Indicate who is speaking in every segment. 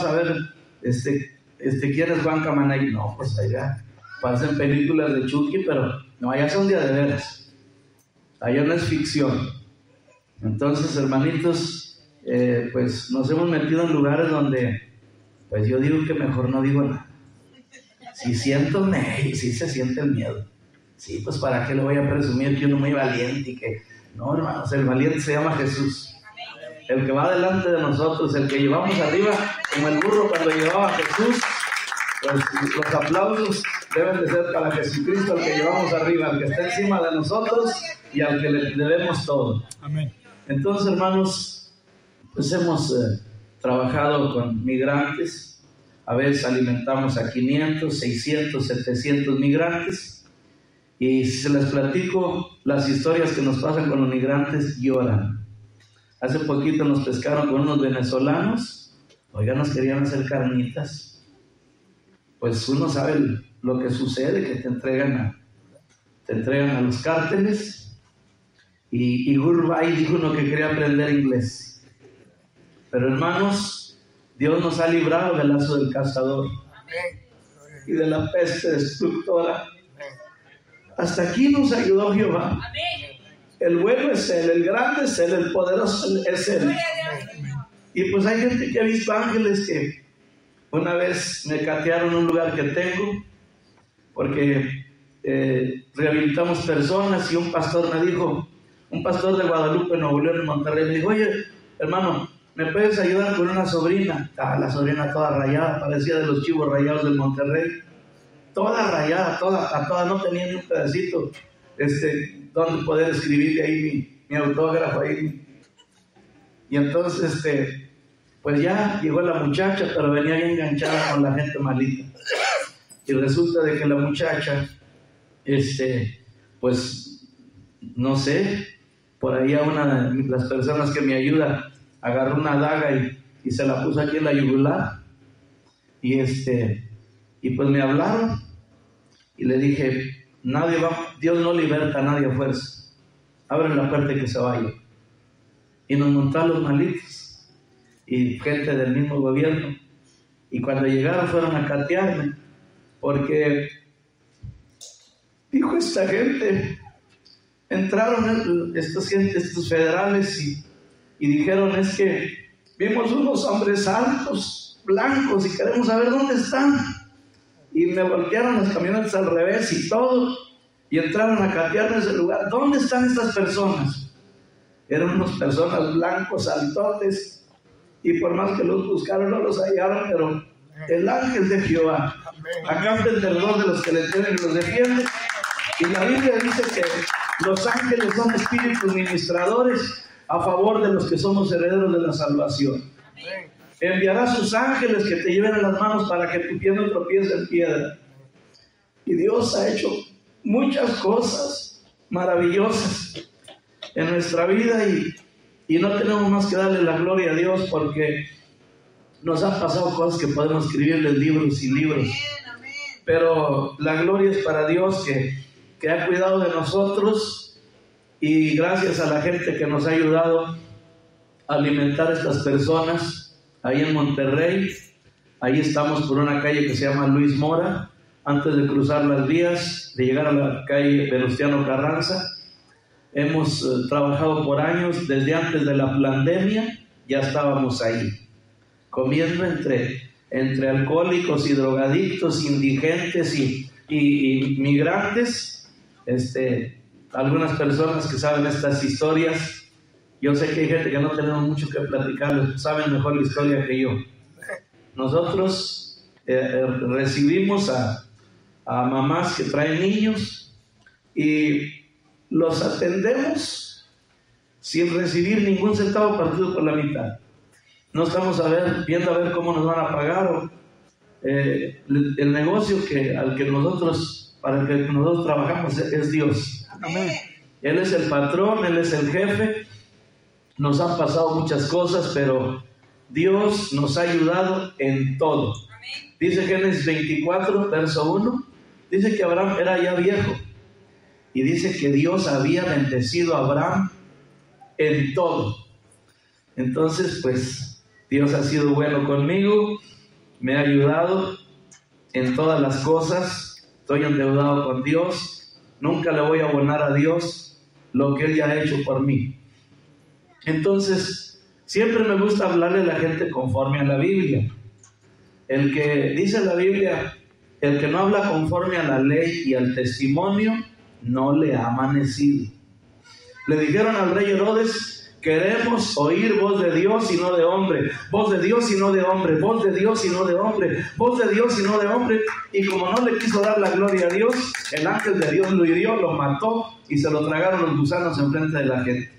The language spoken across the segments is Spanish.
Speaker 1: a ver, ¿quién es Juan Camaney? No, pues allá pasan películas de Chucky, pero no, allá son de veras. Allá no es ficción. Entonces, hermanitos, pues nos hemos metido en lugares donde, pues yo digo que mejor no digo nada. Si siento sí se siente el miedo. Sí, pues para qué le voy a presumir que uno es muy valiente y que... No, hermanos, el valiente se llama Jesús. El que va delante de nosotros, el que llevamos arriba, como el burro cuando llevaba a Jesús, pues los aplausos deben de ser para Jesucristo, el que llevamos arriba, el que está encima de nosotros y al que le debemos todo.
Speaker 2: Amén.
Speaker 1: Entonces, hermanos, pues hemos trabajado con migrantes. A veces alimentamos a 500, 600, 700 migrantes. Y si se les platico las historias que nos pasan con los migrantes, lloran. Hace poquito nos pescaron con unos venezolanos. Oiga, nos querían hacer carnitas. Pues uno sabe lo que sucede, que te entregan a los cárteles. Y Gurbay dijo uno que quería aprender inglés. Pero hermanos, Dios nos ha librado del lazo del cazador y de la peste destructora. Hasta aquí nos ayudó Jehová. El bueno es Él, el grande es Él, el poderoso es Él. Y pues hay gente que ha visto ángeles que una vez me catearon un lugar que tengo, porque rehabilitamos personas, y un pastor me dijo, un pastor de Guadalupe, Nuevo León, en Monterrey, me dijo: oye, hermano, ¿me puedes ayudar con una sobrina? La sobrina toda rayada, parecía de los chivos rayados del Monterrey. Toda rayada, toda, no tenía ni un pedacito donde poder escribirle ahí mi autógrafo ahí. Y entonces, pues ya llegó la muchacha, pero venía bien enganchada con la gente malita. Y resulta de que la muchacha, pues, no sé, por ahí a una de las personas que me ayuda, agarró una daga y se la puso aquí en la yugular. Y pues me hablaron. Y le dije: Dios no liberta a nadie a fuerza. Abre la puerta y que se vaya. Y nos montaron los malitos y gente del mismo gobierno. Y cuando llegaron fueron a catearme, porque dijo esta gente, entraron estos federales y dijeron: es que vimos unos hombres altos, blancos, y queremos saber dónde están. Y me voltearon las camionetas al revés y todo, y entraron a catearme ese lugar. ¿Dónde están estas personas? Eran unas personas blancos, altotes, y por más que los buscaron no los hallaron, pero el ángel de Jehová acampa alrededor de los que le tienen y los defiende. Y la Biblia dice que los ángeles son espíritus ministradores a favor de los que somos herederos de la salvación. Enviará sus ángeles que te lleven en las manos para que tu pie no tropiece en piedra. Y Dios ha hecho muchas cosas maravillosas en nuestra vida, y no tenemos más que darle la gloria a Dios, porque nos han pasado cosas que podemos escribirles libros y libros. Pero la gloria es para Dios, que ha cuidado de nosotros, y gracias a la gente que nos ha ayudado a alimentar a estas personas. Ahí en Monterrey, ahí estamos por una calle que se llama Luis Mora, antes de cruzar las vías, de llegar a la calle Venustiano Carranza. Hemos trabajado por años, desde antes de la pandemia, ya estábamos ahí, comiendo entre alcohólicos y drogadictos, indigentes y migrantes. Algunas personas que saben estas historias, yo sé que hay gente que no tenemos mucho que platicarles, saben mejor la historia que yo. Nosotros recibimos a mamás que traen niños y los atendemos sin recibir ningún centavo partido por la mitad. No estamos viendo a ver cómo nos van a pagar. El negocio para el que nosotros trabajamos es Dios.
Speaker 2: Amén.
Speaker 1: Él es el patrón, Él es el jefe. Nos han pasado muchas cosas, pero Dios nos ha ayudado en todo. Dice Génesis 24, verso 1, dice que Abraham era ya viejo, y dice que Dios había bendecido a Abraham en todo. Entonces, pues, Dios ha sido bueno conmigo, me ha ayudado en todas las cosas. Estoy endeudado con Dios. Nunca le voy a abonar a Dios lo que Él ya ha hecho por mí. Entonces, siempre me gusta hablarle a la gente conforme a la Biblia. El que dice la Biblia, el que no habla conforme a la ley y al testimonio, no le ha amanecido. Le dijeron al rey Herodes: queremos oír voz de Dios y no de hombre, voz de Dios y no de hombre, voz de Dios y no de hombre, voz de Dios y no de hombre. Y como no le quiso dar la gloria a Dios, el ángel de Dios lo hirió, lo mató y se lo tragaron los gusanos enfrente de la gente.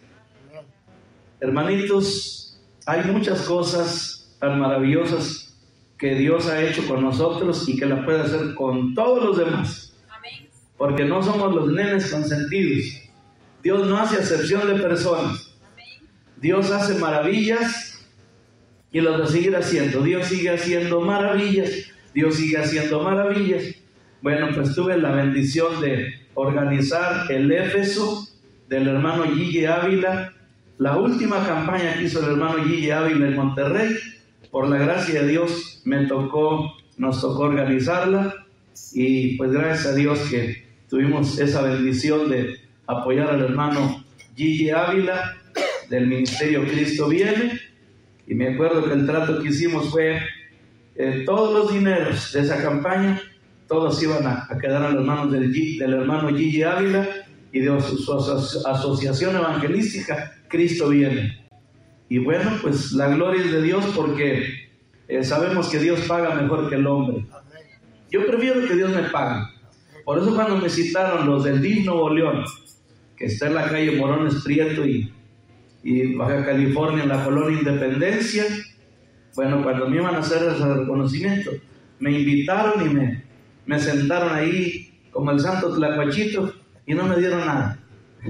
Speaker 1: Hermanitos, hay muchas cosas tan maravillosas que Dios ha hecho con nosotros y que la puede hacer con todos los demás. Amén. Porque no somos los nenes consentidos. Dios no hace acepción de personas. Amén. Dios hace maravillas y las va a seguir haciendo. Dios sigue haciendo maravillas. Dios sigue haciendo maravillas. Bueno, pues tuve la bendición de organizar el Éfeso del hermano Gille Ávila, la última campaña que hizo el hermano Gille Ávila en Monterrey. Por la gracia de Dios nos tocó organizarla, y pues gracias a Dios que tuvimos esa bendición de apoyar al hermano Gille Ávila del Ministerio Cristo Viene. Y me acuerdo que el trato que hicimos fue todos los dineros de esa campaña, todos iban a quedar a las manos del hermano Gille Ávila y de su asociación evangelística Cristo Viene. Y bueno, pues la gloria es de Dios, porque sabemos que Dios paga mejor que el hombre. Yo prefiero que Dios me pague. Por eso cuando me citaron los del DIF Nuevo León, que está en la calle Morones Prieto y Baja California, en la colonia Independencia, bueno, cuando me iban a hacer ese reconocimiento, me invitaron y me sentaron ahí como el santo tlacuachito y no me dieron nada.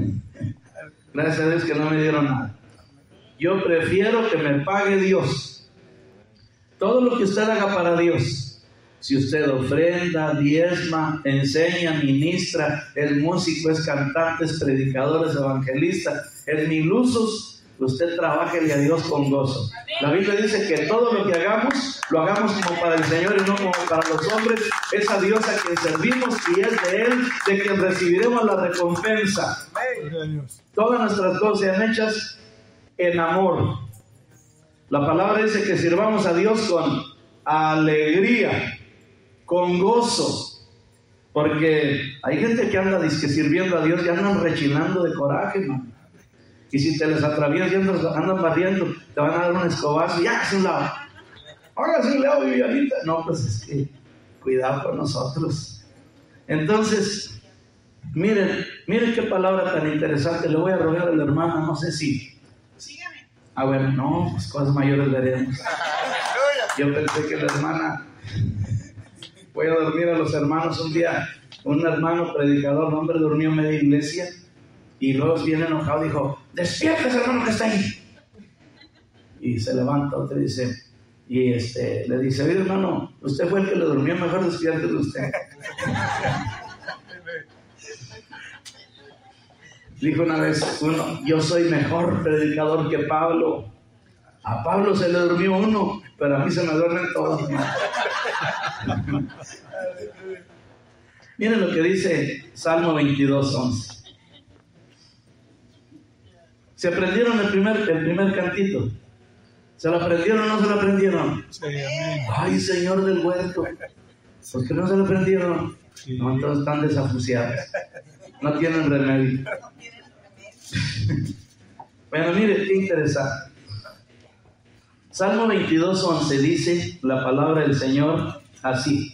Speaker 1: Gracias a Dios que no me dieron nada. Yo prefiero que me pague Dios. Todo lo que usted haga para Dios, si usted ofrenda, diezma, enseña, ministra, es músico, es cantante, es predicador, es evangelista, es mil usos, usted trabájele a Dios con gozo. La Biblia dice que todo lo que hagamos, lo hagamos como para el Señor y no como para los hombres. Es a Dios a quien servimos y es de Él de quien recibiremos la recompensa. Todas nuestras cosas sean hechas en amor. La palabra dice que sirvamos a Dios con alegría, con gozo, porque hay gente que anda disque sirviendo a Dios y andan rechinando de coraje, man. Y si te les atraviesas y andan barriendo, te van a dar un escobazo y hágase un lado. Hágase un lado, Vivianita. No, pues es que cuidado con nosotros. Entonces, miren qué palabra tan interesante. Le voy a rogar a la hermana, no sé si. Ah, bueno, no, pues cosas mayores veremos. Yo pensé que la hermana, voy a dormir a los hermanos un día. Un hermano predicador, un hombre durmió media iglesia y luego bien enojado dijo: despierta ese hermano que está ahí. Y se levanta otro y dice, le dice: oye hermano, usted fue el que le durmió, mejor despiértese usted. Dijo una vez uno: yo soy mejor predicador que Pablo. A Pablo se le durmió uno, pero a mí se me duermen todos. Miren lo que dice Salmo 22:11. ¿Se aprendieron el primer cantito? ¿Se lo aprendieron o no se lo aprendieron? Sí, amén. Ay, Señor del huerto, ¿por qué no se lo aprendieron? Sí. No, entonces están desafuciados. No tienen remedio. Bueno, mire qué interesante. Salmo 22:11 dice la palabra del Señor así.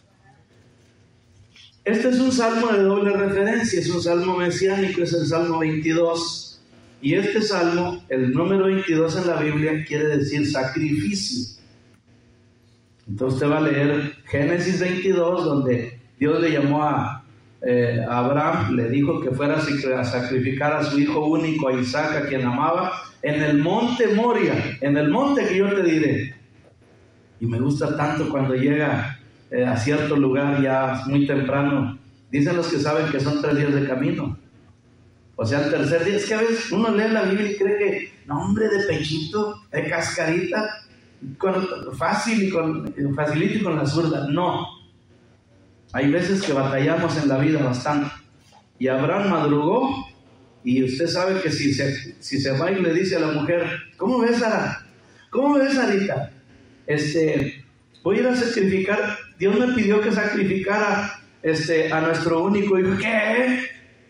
Speaker 1: Este es un salmo de doble referencia, es un salmo mesiánico, es el Salmo 22. Y este salmo, el número 22 en la Biblia, quiere decir sacrificio. Entonces usted va a leer Génesis 22, donde Dios le llamó a Abraham, le dijo que fuera a sacrificar a su hijo único, a Isaac, a quien amaba, en el monte Moria, en el monte que yo te diré. Y me gusta tanto cuando llega a cierto lugar ya muy temprano. Dicen los que saben que son 3 días de camino. O sea, el tercer día, es que a veces uno lee la Biblia y cree que, no hombre, de pechito, de cascarita, facilito y con la zurda. No. Hay veces que batallamos en la vida bastante. Y Abraham madrugó, y usted sabe que si se va y le dice a la mujer, ¿cómo ves, Sara? ¿Cómo ves, Sarita? Voy a ir a sacrificar. Dios me pidió que sacrificara a nuestro único hijo. ¿Qué?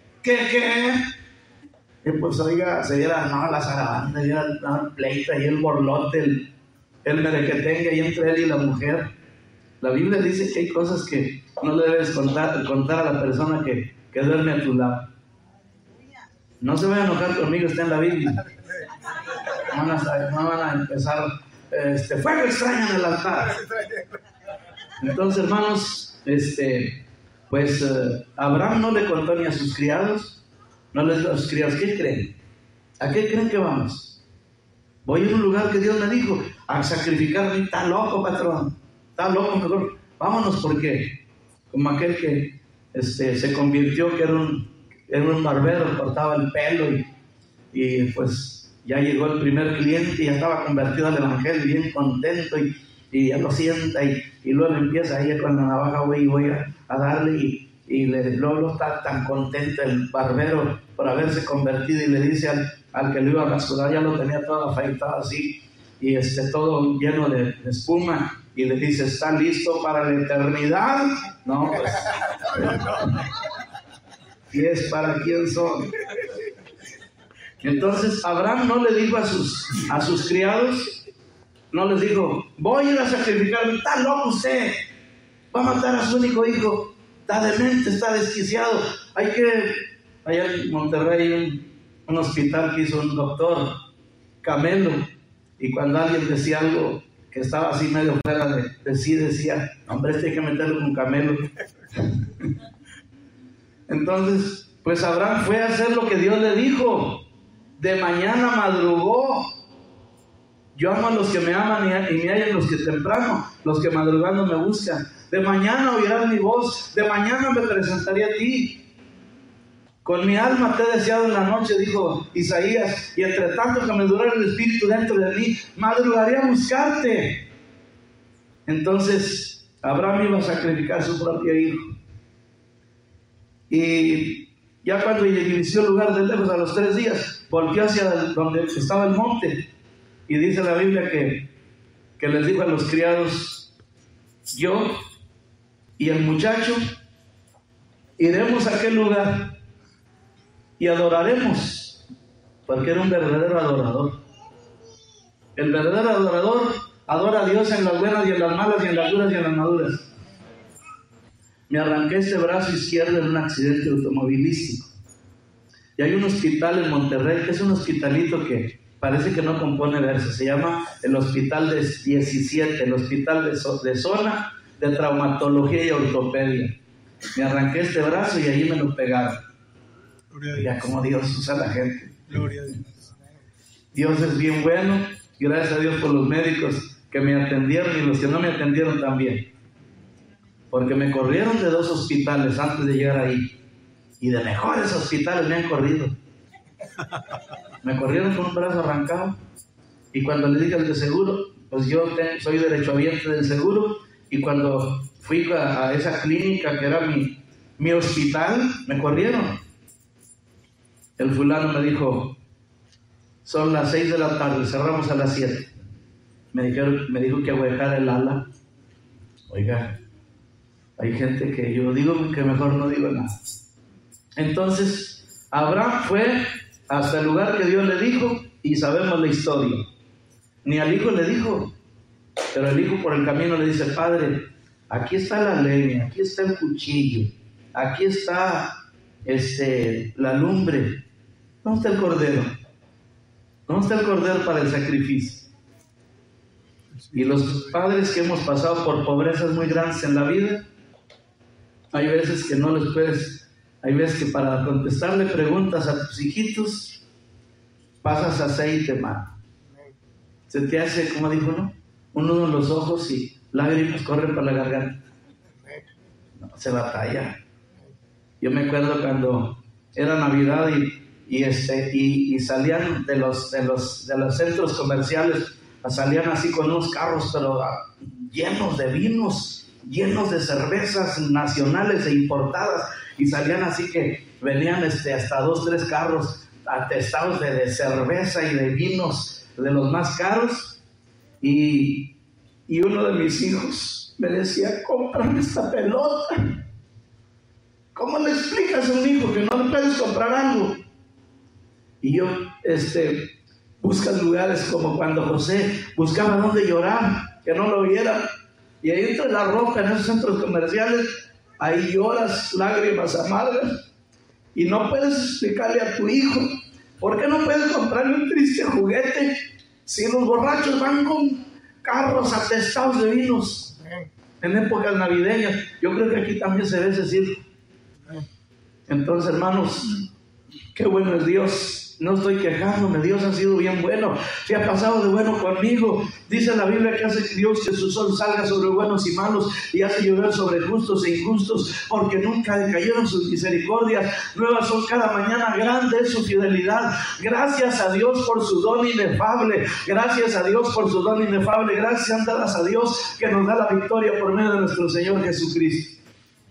Speaker 1: Pues oiga, se diera la zarabanda, y el pleito, y el borlote, el merequetengue ahí entre él y la mujer. La Biblia dice que hay cosas que no le debes contar a la persona que duerme a tu lado. No se vayan a enojar conmigo, está en la Biblia. No van a empezar fuego extraño en el altar. Entonces, hermanos, Abraham no le contó ni a sus criados. No les dijo a sus criados, ¿qué creen? ¿A qué creen que vamos? Voy a un lugar que Dios me dijo, a sacrificarme. Está loco, patrón. Está loco, mejor vámonos, porque como aquel que se convirtió, que era un barbero, cortaba el pelo y pues ya llegó el primer cliente y ya estaba convertido al evangelio, bien contento, y ya lo sienta y luego empieza ahí con la navaja, voy a darle, y luego está tan contento el barbero por haberse convertido, y le dice al que lo iba a rasurar, ya lo tenía todo afeitado así, y todo lleno de espuma, y le dice, ¿está listo para la eternidad? No, pues, ¿y es para quién son? Entonces Abraham no le dijo a sus criados, no les dijo, voy a ir a sacrificarme. Está loco usted, va a matar a su único hijo, está demente, está desquiciado. Allá en Monterrey hay un hospital que hizo un doctor Camelo, y cuando alguien decía algo que estaba así medio fuera de sí, decía, hombre, hay que meterlo con Camelo. Entonces, pues Abraham fue a hacer lo que Dios le dijo. De mañana madrugó. Yo amo a los que me aman, y me hallan los que temprano, los que madrugando me buscan. De mañana oirás mi voz, de mañana me presentaré a ti. Con mi alma te he deseado en la noche, dijo Isaías, y entre tanto que me durara el espíritu dentro de mí, madrugaré a buscarte. Entonces Abraham iba a sacrificar a su propio hijo. Y ya cuando inició el lugar de lejos, a los 3 días, volteó hacia donde estaba el monte. Y dice la Biblia que les dijo a los criados, yo y el muchacho iremos a aquel lugar y adoraremos, porque era un verdadero adorador. El verdadero adorador adora a Dios en las buenas y en las malas, y en las duras y en las maduras. Me arranqué este brazo izquierdo en un accidente automovilístico. Y hay un hospital en Monterrey, que es un hospitalito que parece que no compone versos. Se llama el Hospital de 17, el Hospital de Zona de Traumatología y Ortopedia. Me arranqué este brazo y ahí me lo pegaron. Mira cómo Dios usa a la gente.
Speaker 2: Gloria a Dios.
Speaker 1: Dios es bien bueno. Gracias a Dios por los médicos que me atendieron y los que no me atendieron también. Porque me corrieron de 2 hospitales antes de llegar ahí. Y de mejores hospitales me han corrido. Me corrieron con un brazo arrancado. Y cuando le dije al de seguro, pues yo soy derechohabiente del seguro. Y cuando fui a esa clínica que era mi hospital, me corrieron. El fulano me dijo, son las 6 de la tarde, cerramos a las 7. Me dijo que dejara el ala. Oiga, hay gente que yo digo que mejor no digo nada. Entonces, Abraham fue hasta el lugar que Dios le dijo, y sabemos la historia. Ni al hijo le dijo, pero el hijo por el camino le dice, padre, aquí está la leña, aquí está el cuchillo, aquí está la lumbre. ¿Dónde está el cordero? ¿Dónde está el cordero para el sacrificio? Y los padres que hemos pasado por pobrezas muy grandes en la vida, hay veces que no les puedes, hay veces que para contestarle preguntas a tus hijitos, pasas aceite, mano. Se te hace, como dijo, ¿no? Un nudo en los ojos y lágrimas corren por la garganta. No, se batalla. Yo me acuerdo cuando era Navidad y salían de los centros comerciales salían así con unos carros, pero llenos de vinos, llenos de cervezas nacionales e importadas, y salían así que venían hasta 2, 3 carros atestados de cerveza y de vinos de los más caros. Y uno de mis hijos me decía: cómprame esta pelota. ¿Cómo le explicas a un hijo que no le puedes comprar algo? Y yo, buscas lugares como cuando José buscaba dónde llorar, que no lo vieran. Y ahí entre la ropa, en esos centros comerciales, ahí lloras lágrimas amargas. Y no puedes explicarle a tu hijo: ¿por qué no puedes comprarle un triste juguete si los borrachos van con carros atestados de vinos en épocas navideñas? Yo creo que aquí también se ve ese círculo. Entonces, hermanos, qué bueno es Dios. No estoy quejándome, Dios ha sido bien bueno, se ha pasado de bueno conmigo. Dice la Biblia que hace Dios que su sol salga sobre buenos y malos, y hace llover sobre justos e injustos, porque nunca decayeron sus misericordias, nuevas son cada mañana, grande es su fidelidad. Gracias a Dios por su don inefable, gracias a Dios por su don inefable, gracias dadas a Dios que nos da la victoria por medio de nuestro Señor Jesucristo.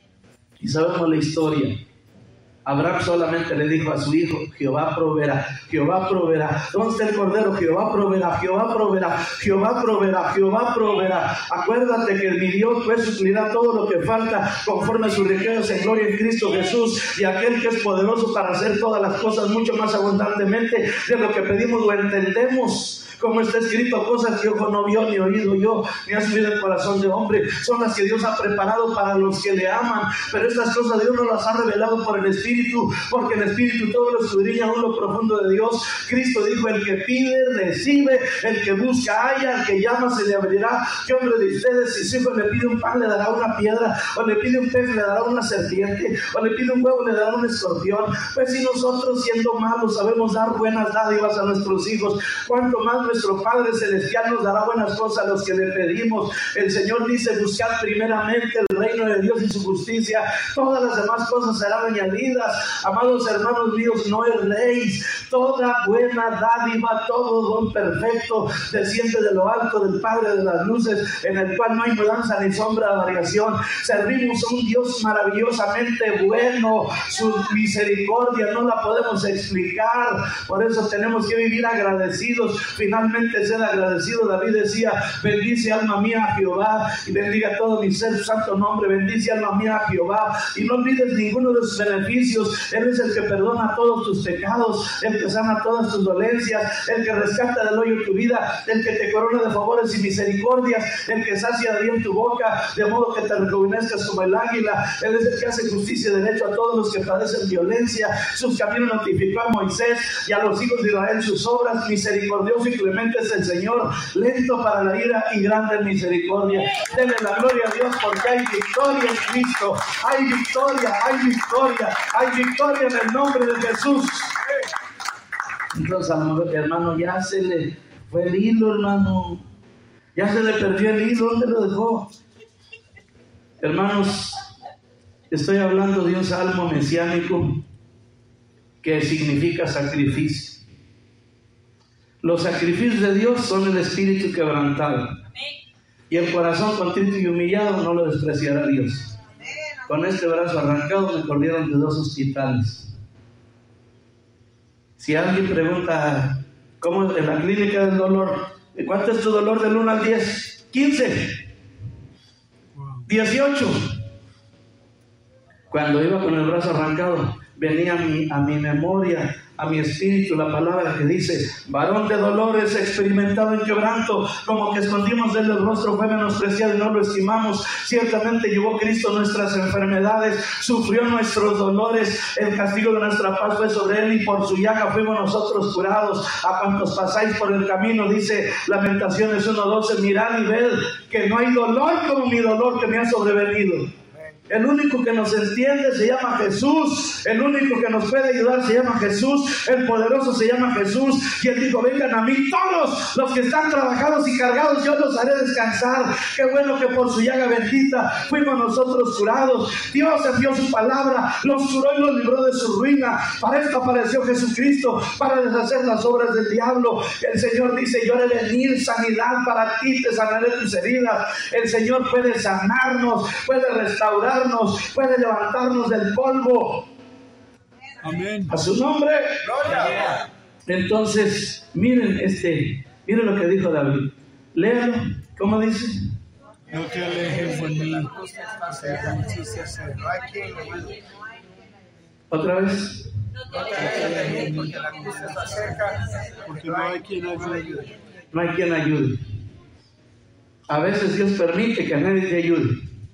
Speaker 1: Y sabemos la historia. Abraham solamente le dijo a su hijo: Jehová proveerá, Jehová proveerá. ¿Dónde está el cordero? Jehová proveerá, Jehová proveerá, Jehová proveerá, Jehová proveerá. Acuérdate que mi Dios pues suplirá todo lo que falta conforme a sus riquezas en gloria en Cristo Jesús. Y aquel que es poderoso para hacer todas las cosas mucho más abundantemente de lo que pedimos o entendemos. Como está escrito: cosas que ojo no vio, ni oído yo, ni ha subido el corazón de hombre, son las que Dios ha preparado para los que le aman. Pero estas cosas Dios nos las ha revelado por el Espíritu, porque el Espíritu todo lo escudriña aún lo profundo de Dios. Cristo dijo: el que pide, recibe; el que busca, halla; el que llama, se le abrirá. ¿Qué hombre de ustedes, si su hijo le pide un pan, le dará una piedra? ¿O le pide un pez, le dará una serpiente? ¿O le pide un huevo, le dará un escorpión? Pues si nosotros, siendo malos, sabemos dar buenas dádivas a nuestros hijos, cuánto más nuestro Padre Celestial nos dará buenas cosas a los que le pedimos. El Señor dice: buscad primeramente el reino de Dios y su justicia, todas las demás cosas serán añadidas. Amados hermanos míos, no erréis. Toda buena dádiva, todo don perfecto desciende de lo alto del Padre de las luces, en el cual no hay mudanza ni sombra de variación. Servimos a un Dios maravillosamente bueno. Su misericordia no la podemos explicar, por eso tenemos que vivir agradecidos. Finalmente, ser agradecido. David decía: bendice alma mía a Jehová, y bendiga todo mi ser su santo nombre. Bendice alma mía a Jehová, y no olvides ninguno de sus beneficios. Él es el que perdona todos tus pecados, el que sana todas tus dolencias, el que rescata del hoyo tu vida, el que te corona de favores y misericordias, el que sacia de bien tu boca, de modo que te rejuvenezcas como el águila. Él es el que hace justicia y derecho a todos los que padecen violencia. Sus caminos notificó a Moisés, y a los hijos de Israel sus obras. Misericordioso y clemente es el Señor, lento para la ira y grande en misericordia. Denle la gloria a Dios, porque hay victoria en Cristo. Hay victoria, hay victoria, hay victoria en el nombre de Jesús. Entonces, hermano, ya se le fue el hilo, hermano. Ya se le perdió el hilo. ¿Dónde lo dejó? Hermanos, estoy hablando de un salmo mesiánico que significa sacrificio. Los sacrificios de Dios son el espíritu quebrantado, y el corazón contrito y humillado no lo despreciará Dios. Con este brazo arrancado me corrieron de 2 hospitales. Si alguien pregunta: ¿cómo en la clínica del dolor? ¿Cuánto es tu dolor del 1 al 10? 15, 18. Cuando iba con el brazo arrancado, venía a mi memoria, a mi espíritu, la palabra que dice: varón de dolores, experimentado en quebranto, como que escondimos de él el rostro, fue menospreciado y no lo estimamos. Ciertamente llevó Cristo nuestras enfermedades, sufrió nuestros dolores, el castigo de nuestra paz fue sobre él, y por su llaga fuimos nosotros curados. A cuantos pasáis por el camino, dice Lamentaciones 1:12, mirad y ved que no hay dolor como mi dolor que me ha sobrevenido. El único que nos entiende se llama Jesús. El único que nos puede ayudar se llama Jesús. El poderoso se llama Jesús. Y Él dijo, vengan a mí todos los que están trabajados y cargados, yo los haré descansar. Qué bueno que por su llaga bendita fuimos nosotros curados. Dios envió su palabra, los curó y los libró de su ruina. Para esto apareció Jesucristo, para deshacer las obras del diablo. El Señor dice, yo haré venir sanidad para ti, te sanaré tus heridas. El Señor puede sanarnos, puede restaurarnos, puede levantarnos del polvo.
Speaker 2: Amén.
Speaker 1: A su nombre.
Speaker 2: Gloria.
Speaker 1: Entonces, miren lo que dijo David. Léalo, ¿cómo dice?
Speaker 2: No te alejes de mí.
Speaker 1: Otra vez.
Speaker 2: No te alejes de mí, porque la angustia está cerca, porque no hay quien ayude.
Speaker 1: No hay quien ayude. A veces Dios permite que nadie te ayude.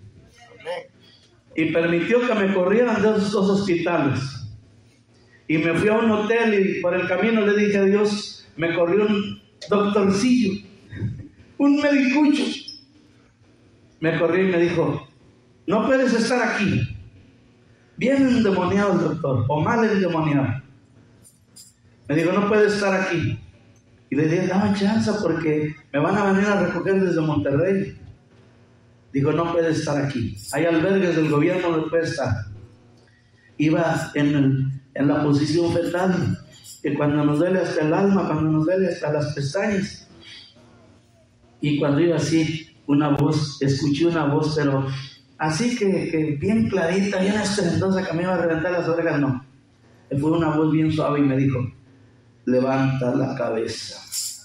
Speaker 1: Y permitió que me corrieran de esos dos hospitales. Y me fui a un hotel y por el camino le dije a Dios, me corrió un doctorcillo, un medicucho. Me corrió y me dijo, no puedes estar aquí. Bien endemoniado el doctor, o mal endemoniado. Me dijo, no puedes estar aquí. Y le dije, dame chance porque me van a venir a recoger desde Monterrey. Dijo, no puede estar aquí. Hay albergues del gobierno donde puede estar. Iba en la posición fetal, que cuando nos duele hasta el alma, cuando nos duele hasta las pestañas. Y cuando iba así, escuché una voz, pero así que bien clarita, bien estruendosa, que me iba a reventar las orejas, no. Fue una voz bien suave y me dijo, levanta la cabeza.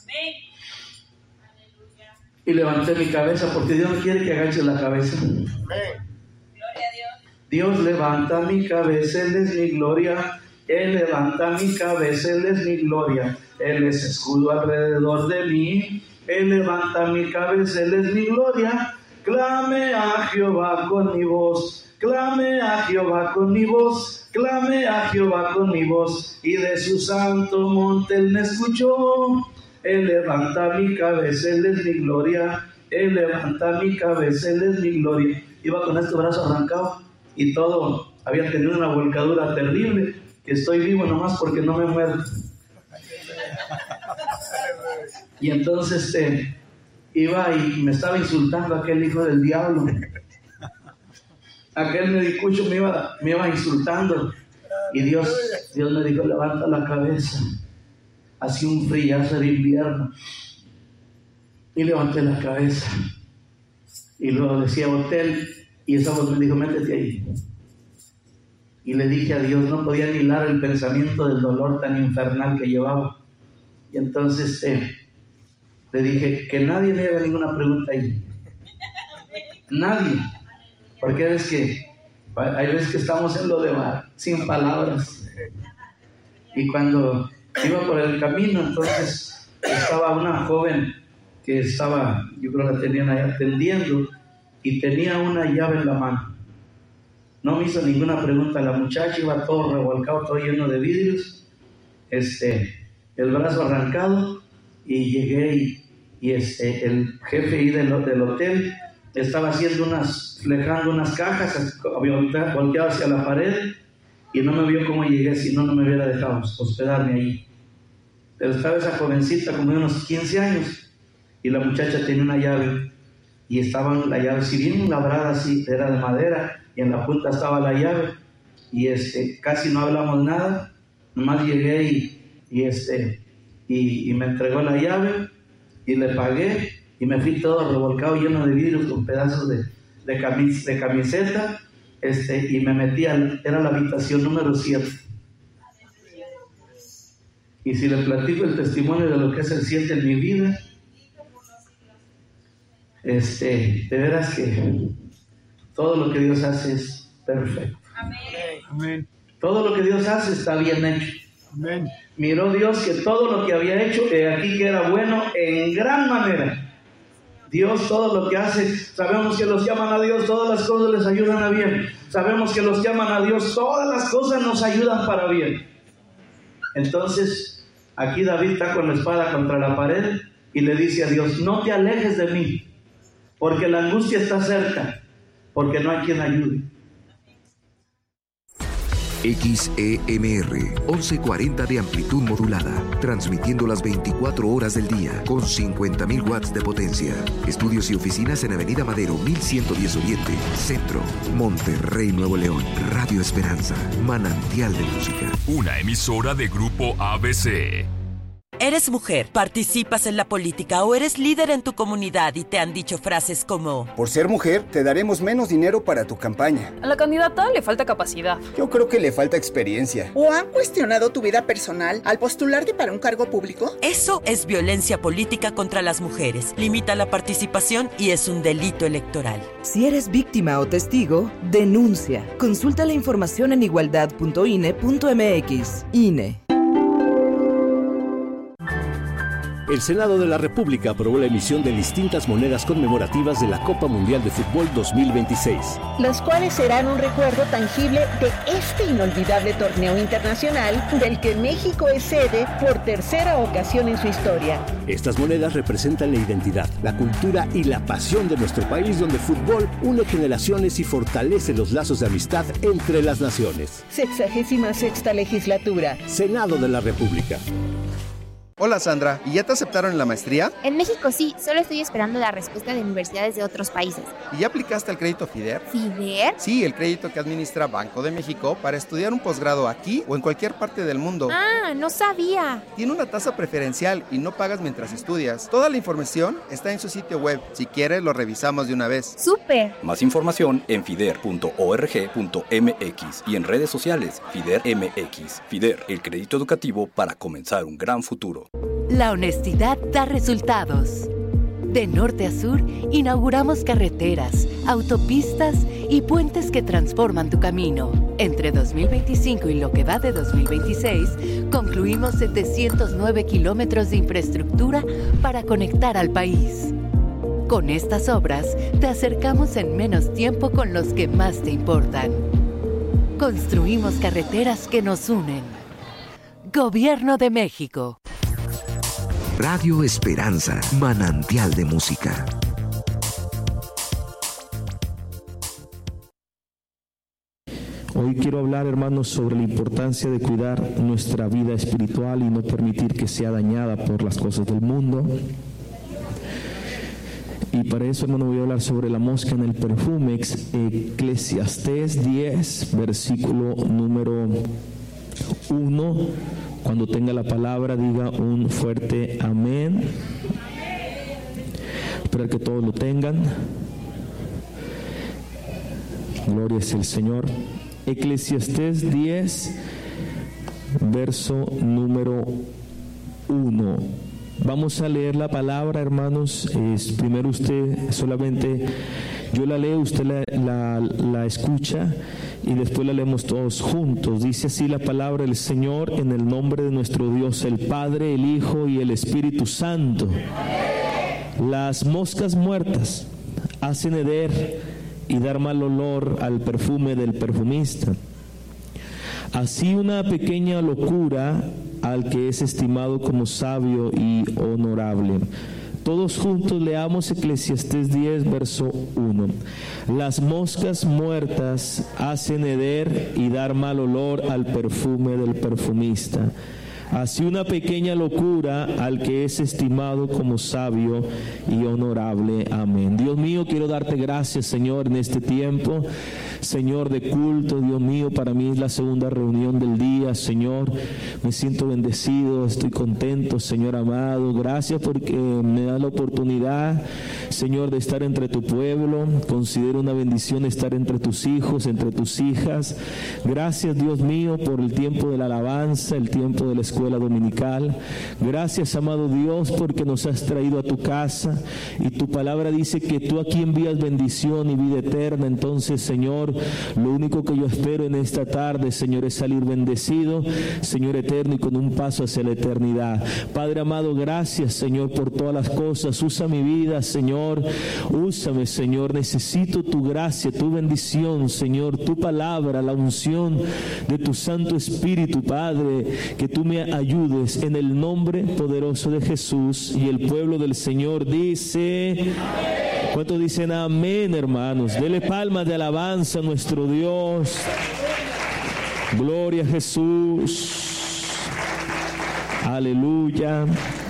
Speaker 1: Y levanté mi cabeza porque Dios no quiere que agache la cabeza.
Speaker 3: Gloria a Dios.
Speaker 1: Dios levanta mi cabeza, Él es mi gloria. Él levanta mi cabeza, Él es mi gloria. Él es escudo alrededor de mí. Él levanta mi cabeza, Él es mi gloria. Clame a Jehová con mi voz. Clame a Jehová con mi voz. Clame a Jehová con mi voz. Y de su santo monte Él me escuchó. Él levanta mi cabeza, Él es mi gloria. Él levanta mi cabeza, Él es mi gloria. Iba con este brazo arrancado y todo, había tenido una volcadura terrible, que estoy vivo nomás porque no me muero. Y entonces iba y me estaba insultando aquel hijo del diablo. Aquel medicucho me iba insultando. Y Dios me dijo, levanta la cabeza. Hacía un friazo de invierno. Y levanté la cabeza. Y luego decía hotel. Y esa voz me dijo, métete ahí. Y le dije a Dios, no podía ni hilar el pensamiento del dolor tan infernal que llevaba. Y entonces le dije, que nadie me haga ninguna pregunta ahí. Nadie. Porque hay veces que estamos en lo de mar, sin palabras. Y cuando iba por el camino, entonces estaba una joven que estaba, yo creo que la tenían ahí atendiendo, y tenía una llave en la mano. No me hizo ninguna pregunta la muchacha, iba todo revolcado, todo lleno de vidrios, el brazo arrancado, y llegué y el jefe ahí del hotel estaba flejando unas cajas, había volteado hacia la pared, y no me vio cómo llegué, si no me hubiera dejado hospedarme ahí. Pero estaba esa jovencita como de unos 15 años, y la muchacha tenía una llave, y estaba la llave, si bien labrada, así, era de madera, y en la punta estaba la llave, y casi no hablamos nada, nomás llegué y me entregó la llave, y le pagué, y me fui todo revolcado, lleno de vidrios, con pedazos de camiseta, y me metí, era la habitación número 7. Y si le platico el testimonio de lo que es el 7 en mi vida, de veras que todo lo que Dios hace es perfecto.
Speaker 2: Amén.
Speaker 1: Todo lo que Dios hace está bien hecho.
Speaker 2: Amén.
Speaker 1: Miró Dios que todo lo que había hecho aquí que era bueno en gran manera. Dios todo lo que hace, sabemos que los que aman a Dios todas las cosas les ayudan a bien. Sabemos que los que aman a Dios todas las cosas nos ayudan para bien. Entonces aquí David está con la espada contra la pared y le dice a Dios, no te alejes de mí, porque la angustia está cerca, porque no hay quien ayude.
Speaker 4: XEMR 1140 de amplitud modulada, transmitiendo las 24 horas del día con 50.000 watts de potencia. Estudios y oficinas en Avenida Madero 1110 Oriente, Centro, Monterrey, Nuevo León. Radio Esperanza, manantial de música.
Speaker 5: Una emisora de Grupo ABC.
Speaker 6: Eres mujer, participas en la política o eres líder en tu comunidad y te han dicho frases como:
Speaker 7: por ser mujer, te daremos menos dinero para tu campaña.
Speaker 8: A la candidata le falta capacidad.
Speaker 7: Yo creo que le falta experiencia.
Speaker 9: ¿O han cuestionado tu vida personal al postularte para un cargo público?
Speaker 6: Eso es violencia política contra las mujeres. Limita la participación y es un delito electoral.
Speaker 10: Si eres víctima o testigo, denuncia. Consulta la información en igualdad.ine.mx. INE.
Speaker 11: El Senado de la República aprobó la emisión de distintas monedas conmemorativas de la Copa Mundial de Fútbol 2026.
Speaker 12: Las cuales serán un recuerdo tangible de este inolvidable torneo internacional del que México es sede por tercera ocasión en su historia.
Speaker 11: Estas monedas representan la identidad, la cultura y la pasión de nuestro país, donde el fútbol une generaciones y fortalece los lazos de amistad entre las naciones.
Speaker 12: 66ª legislatura.
Speaker 11: Senado de la República.
Speaker 13: Hola Sandra, ¿y ya te aceptaron en la maestría?
Speaker 14: En México sí, solo estoy esperando la respuesta de universidades de otros países.
Speaker 13: ¿Y ya aplicaste al crédito FIDER?
Speaker 14: ¿FIDER?
Speaker 13: Sí, el crédito que administra Banco de México para estudiar un posgrado aquí o en cualquier parte del mundo.
Speaker 14: Ah, no sabía.
Speaker 13: Tiene una tasa preferencial y no pagas mientras estudias. Toda la información está en su sitio web. Si quieres, lo revisamos de una vez.
Speaker 14: ¡Súper!
Speaker 15: Más información en fider.org.mx y en redes sociales FIDER MX. FIDER, el crédito educativo para comenzar un gran futuro.
Speaker 16: La honestidad da resultados. De norte a sur, inauguramos carreteras, autopistas y puentes que transforman tu camino. Entre 2025 y lo que va de 2026, concluimos 709 kilómetros de infraestructura para conectar al país. Con estas obras, te acercamos en menos tiempo con los que más te importan. Construimos carreteras que nos unen. Gobierno de México.
Speaker 4: Radio Esperanza, manantial de música.
Speaker 17: Hoy quiero hablar, hermanos, sobre la importancia de cuidar nuestra vida espiritual y no permitir que sea dañada por las cosas del mundo. Y para eso, hermano, voy a hablar sobre la mosca en el perfume. Eclesiastés 10, versículo número 1. Cuando tenga la palabra, diga un fuerte amén. Espero que todos lo tengan. Gloria es el Señor. Eclesiastés 10, verso número 1. Vamos a leer la palabra, hermanos. Primero usted solamente, yo la leo, usted la escucha y después la leemos todos juntos. Dice así la palabra del Señor, en el nombre de nuestro Dios, el Padre, el Hijo y el Espíritu Santo. Las moscas muertas hacen heder y dar mal olor al perfume del perfumista. Así una pequeña locura al que es estimado como sabio y honorable. Todos juntos leamos Eclesiastés 10, verso 1. Las moscas muertas hacen heder y dar mal olor al perfume del perfumista. Así una pequeña locura al que es estimado como sabio y honorable. Amén. Dios mío, quiero darte gracias, Señor, en este tiempo, Señor, de culto. Dios mío, para mí es la segunda reunión del día, Señor. Me siento bendecido, estoy contento, Señor amado. Gracias porque me da la oportunidad, Señor, de estar entre tu pueblo. Considero una bendición estar entre tus hijos, entre tus hijas. Gracias, Dios mío, por el tiempo de la alabanza, el tiempo de la escuela dominical. Gracias, amado Dios, porque nos has traído a tu casa y tu palabra dice que tú aquí envías bendición y vida eterna. Entonces, Señor, lo único que yo espero en esta tarde, Señor, es salir bendecido, Señor eterno, y con un paso hacia la eternidad. Padre amado, gracias, Señor, por todas las cosas. Usa mi vida, Señor. Úsame, Señor. Necesito tu gracia, tu bendición, Señor, tu palabra, la unción de tu Santo Espíritu, Padre, que tú me ayudes en el nombre poderoso de Jesús. Y el pueblo del Señor dice, ¿cuántos dicen amén? Amén, hermanos. Dele palmas de alabanza a nuestro Dios. Gloria a Jesús. Aleluya.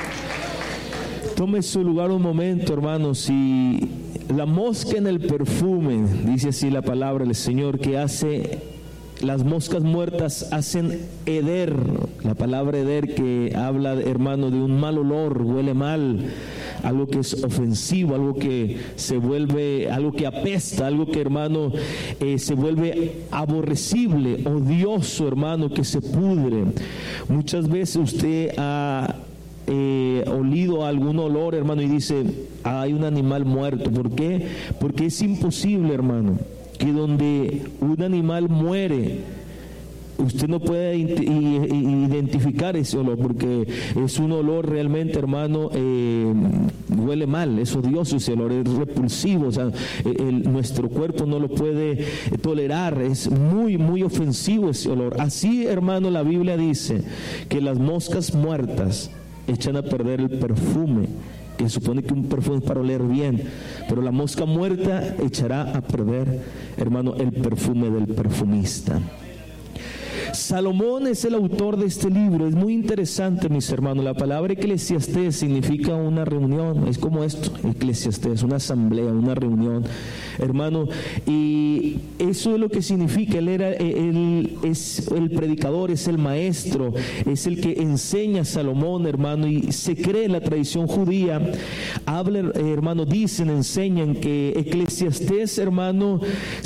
Speaker 17: Tome su lugar un momento, hermanos. Y la mosca en el perfume, dice así la palabra del Señor, que hace, las moscas muertas hacen heder. La palabra heder que habla, hermano, de un mal olor, huele mal, algo que es ofensivo, algo que se vuelve, algo que apesta, algo que, hermano, se vuelve aborrecible, odioso, hermano, que se pudre. Muchas veces usted ha olido algún olor, hermano, y dice, hay un animal muerto. ¿Por qué? Porque es imposible, hermano, que donde un animal muere, usted no puede identificar ese olor, porque es un olor realmente, hermano, huele mal, es odioso ese olor, es repulsivo, o sea, nuestro cuerpo no lo puede tolerar, es muy, muy ofensivo ese olor. Así, hermano, la Biblia dice que las moscas muertas echan a perder el perfume, que se supone que un perfume es para oler bien, pero la mosca muerta echará a perder, hermano, el perfume del perfumista. Salomón es el autor de este libro. Es muy interesante, mis hermanos. La palabra Eclesiastés significa una reunión. Es como esto, Eclesiastés, una asamblea, una reunión, hermano. Y eso es lo que significa. Él es el predicador, es el maestro, es el que enseña a Salomón, hermano. Y se cree en la tradición judía, habla, hermano, dicen, enseñan que Eclesiastés, hermano,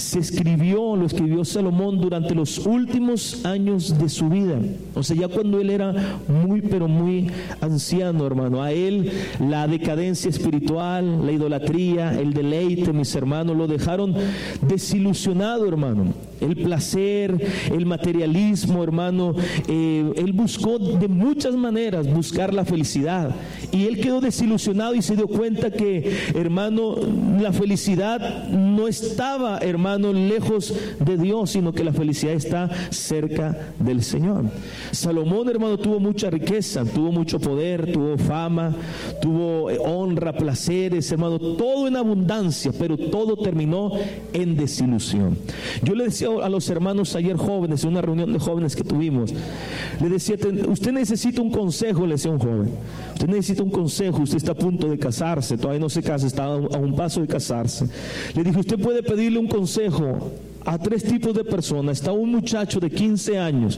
Speaker 17: lo escribió Salomón durante los últimos años de su vida. O sea, ya cuando él era muy, pero muy anciano, hermano. A él la decadencia espiritual, la idolatría, el deleite, mis hermanos, lo dejaron desilusionado, hermano. El placer, el materialismo, hermano, él buscó de muchas maneras buscar la felicidad, y él quedó desilusionado y se dio cuenta que, hermano, la felicidad no estaba, hermano, lejos de Dios, sino que la felicidad está cerca del Señor. Salomón, hermano, tuvo mucha riqueza, tuvo mucho poder, tuvo fama, tuvo honra, placeres, hermano, todo en abundancia, pero todo terminó en desilusión. Yo le decía a los hermanos ayer jóvenes, en una reunión de jóvenes que tuvimos, le decía, usted necesita un consejo, le decía a un joven, usted necesita un consejo, usted está a punto de casarse, todavía no se casa, está a un paso de casarse. Le dije, usted puede pedirle un consejo a 3 tipos de personas. Está un muchacho de 15 años,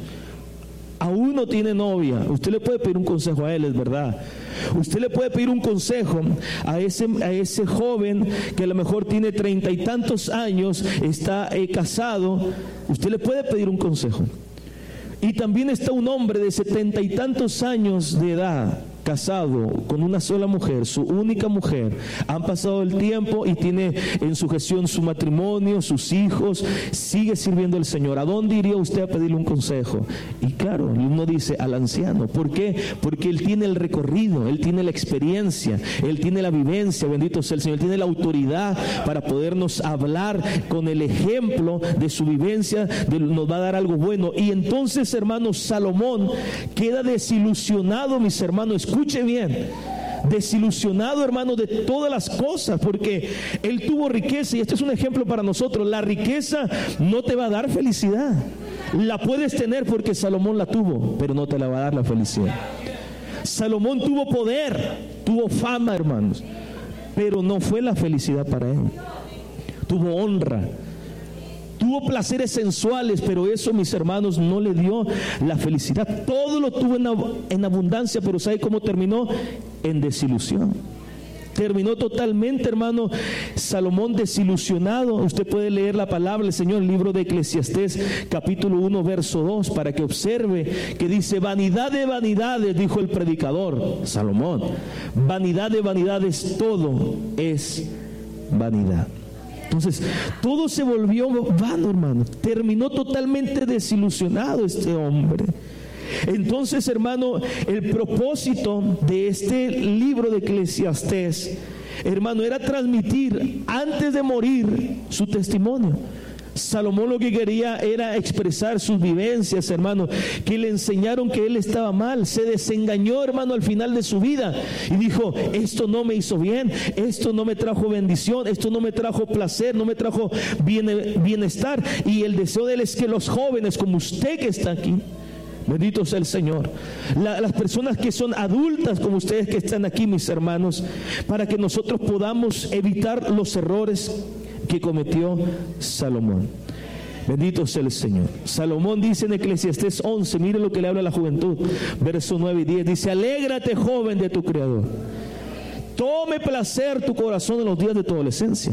Speaker 17: aún no tiene novia, usted le puede pedir un consejo a él, es verdad. Usted le puede pedir un consejo a ese joven que a lo mejor tiene 30 y tantos años, está casado, usted le puede pedir un consejo. Y también está un hombre de 70 y tantos años de edad, casado con una sola mujer, su única mujer. Han pasado el tiempo y tiene en sujeción su matrimonio, sus hijos, sigue sirviendo al Señor. ¿A dónde iría usted a pedirle un consejo? Y claro, uno dice al anciano. ¿Por qué? Porque él tiene el recorrido, él tiene la experiencia, él tiene la vivencia, bendito sea el Señor, él tiene la autoridad para podernos hablar con el ejemplo de su vivencia, nos va a dar algo bueno. Y entonces, hermano, Salomón queda desilusionado, mis hermanos, escuche bien, desilusionado, hermano, de todas las cosas, porque él tuvo riqueza, y este es un ejemplo para nosotros. La riqueza no te va a dar felicidad. La puedes tener porque Salomón la tuvo, pero no te la va a dar la felicidad. Salomón tuvo poder, tuvo fama, hermanos, pero no fue la felicidad para él. Tuvo honra, tuvo placeres sensuales, pero eso, mis hermanos, no le dio la felicidad. Todo lo tuvo en abundancia, pero ¿sabe cómo terminó? En desilusión. Terminó totalmente, hermano, Salomón desilusionado. Usted puede leer la palabra del Señor, el libro de Eclesiastés, capítulo 1, verso 2, para que observe que dice: vanidad de vanidades, dijo el predicador Salomón, vanidad de vanidades, todo es vanidad. Entonces, todo se volvió vano, hermano. Terminó totalmente desilusionado este hombre. Entonces, hermano, el propósito de este libro de Eclesiastés, hermano, era transmitir antes de morir su testimonio. Salomón lo que quería era expresar sus vivencias, hermano, que le enseñaron que él estaba mal. Se desengañó, hermano, al final de su vida y dijo: esto no me hizo bien, esto no me trajo bendición, esto no me trajo placer, no me trajo bienestar. Y el deseo de él es que los jóvenes como usted que está aquí, bendito sea el Señor, las personas que son adultas como ustedes que están aquí, mis hermanos, para que nosotros podamos evitar los errores que cometió Salomón. Bendito sea el Señor. Salomón dice en Eclesiastés 11, mire lo que le habla a la juventud, versos 9 y 10, dice: alégrate, joven, de tu Creador, tome placer tu corazón en los días de tu adolescencia,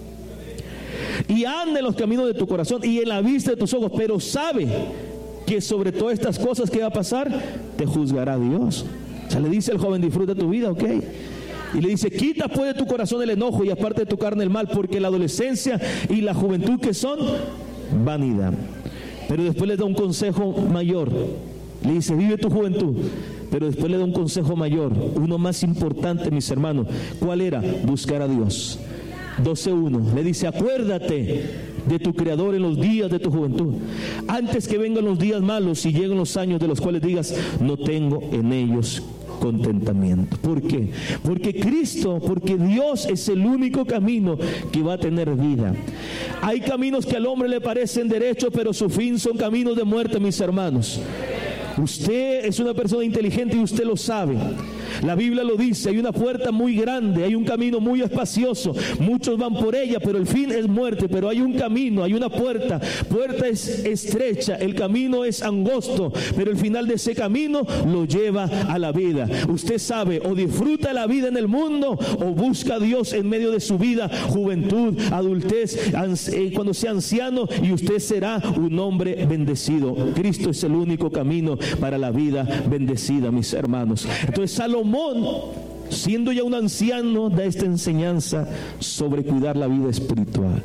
Speaker 17: y anda en los caminos de tu corazón y en la vista de tus ojos, pero sabe que sobre todas estas cosas que va a pasar, te juzgará Dios. O sea, le dice al joven: disfruta tu vida, ok. Y le dice: quita pues de tu corazón el enojo y aparte de tu carne el mal, porque la adolescencia y la juventud, que son vanidad. Pero después le da un consejo mayor. Le dice: vive tu juventud. Pero después le da un consejo mayor, uno más importante, mis hermanos. ¿Cuál era? Buscar a Dios. 12:1 le dice: acuérdate de tu Creador en los días de tu juventud, antes que vengan los días malos y lleguen los años de los cuales digas: no tengo en ellos contentamiento. ¿Por qué? Porque Dios es el único camino que va a tener vida. Hay caminos que al hombre le parecen derechos, pero su fin son caminos de muerte, mis hermanos. Usted es una persona inteligente y usted lo sabe. La Biblia lo dice: hay una puerta muy grande, hay un camino muy espacioso, muchos van por ella, pero el fin es muerte. Pero hay un camino, hay una puerta es estrecha, el camino es angosto, pero el final de ese camino lo lleva a la vida. Usted sabe, o disfruta la vida en el mundo, o busca a Dios en medio de su vida, juventud, adultez, cuando sea anciano, y usted será un hombre bendecido. Cristo es el único camino para la vida bendecida, mis hermanos. Entonces Salomón, siendo ya un anciano, da esta enseñanza sobre cuidar la vida espiritual,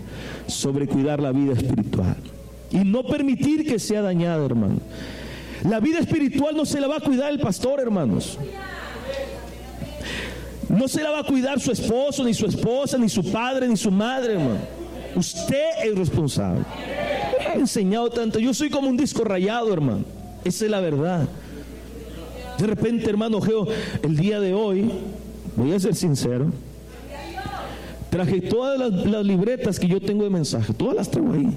Speaker 17: y no permitir que sea dañada, hermano. La vida espiritual no se la va a cuidar el pastor, hermanos. No se la va a cuidar su esposo, ni su esposa, ni su padre, ni su madre, hermano. Usted es responsable. Me he enseñado tanto. Yo soy como un disco rayado, hermano. Esa es la verdad. De repente, hermano Geo, el día de hoy, voy a ser sincero, traje todas las libretas que yo tengo de mensaje, todas las traigo ahí.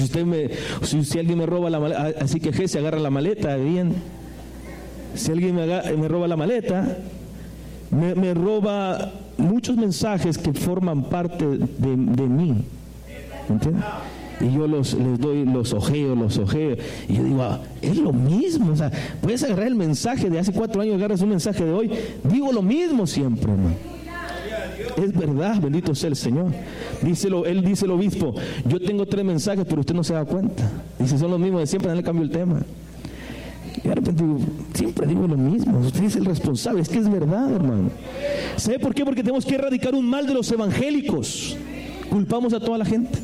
Speaker 17: Si alguien me roba la maleta, así que Geo se agarra la maleta, bien. Si alguien me roba la maleta, me roba muchos mensajes que forman parte de mí. ¿Entiendes? Y yo les doy, los ojeo, y yo digo: es lo mismo. O sea, puedes agarrar el mensaje de hace 4 años, agarras un mensaje de hoy, digo lo mismo siempre, hermano. Es verdad, bendito sea el Señor. Él dice el obispo: yo tengo 3 mensajes, pero usted no se da cuenta. Dice: son los mismos de siempre, no le cambio el tema. Y de repente digo: siempre digo lo mismo, usted es el responsable. Es que es verdad, hermano. ¿Sabe por qué? Porque tenemos que erradicar un mal de los evangélicos. Culpamos a toda la gente.